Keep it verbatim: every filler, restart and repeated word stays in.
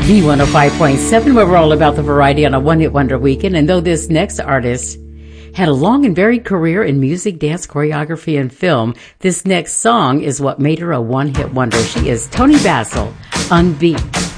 B one oh five point seven, where we're all about the variety on a one-hit wonder weekend. And though this next artist had a long and varied career in music, dance, choreography, and film, this next song is what made her a one-hit wonder. She is Toni Basil, Unbeat.